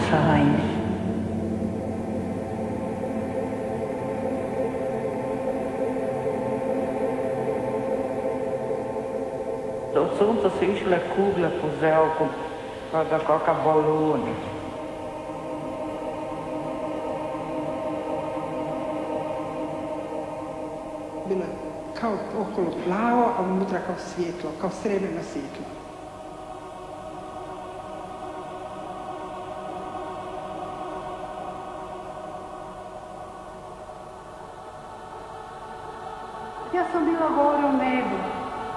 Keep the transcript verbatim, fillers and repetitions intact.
naša hajne. Od sunca su išle kugle po zelku, kao da koka baluni. Bilo je kao okolo plavo, a unutra kao svjetlo, kao srebrno svjetlo. Ja sam bila gore u nebu.